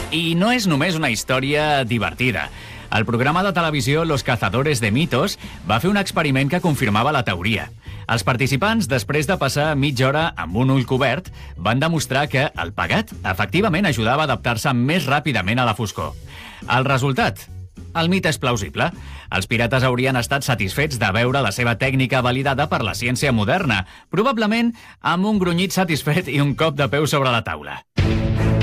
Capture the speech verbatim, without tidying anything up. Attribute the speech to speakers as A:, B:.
A: I no és només una història divertida. El programa de televisió Los Cazadores de Mitos va fer un experiment que confirmava la teoria. Els participants, després de passar mitja hora amb un ull cobert, van demostrar que el pegat efectivament ajudava a adaptar-se més ràpidament a la foscor. El resultat? El mite és plausible. Els pirates haurien estat satisfets de veure la seva tècnica validada per la ciència moderna, probablement amb un grunyit satisfet i un cop de peu sobre la taula.